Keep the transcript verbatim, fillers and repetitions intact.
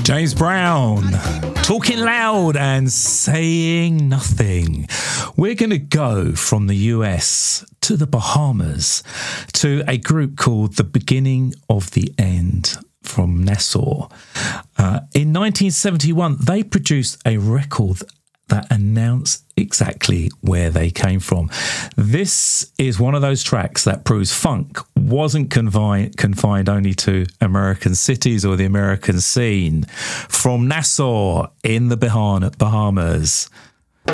James Brown, talking loud and saying nothing. We're going to go from the U S to the Bahamas to a group called The Beginning of the End from Nassau. Uh, in nineteen seventy-one, they produced a record that announced exactly where they came from. This is one of those tracks that proves funk wasn't confined, confined only to American cities or the American scene. From Nassau in the Bahamas,